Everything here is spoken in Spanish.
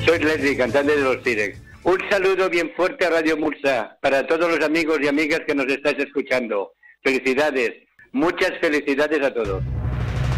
Soy Leslie, cantante de los T-Rex. Un saludo bien fuerte a Radio Mursa para todos los amigos y amigas que nos estáis escuchando. Felicidades, muchas felicidades a todos.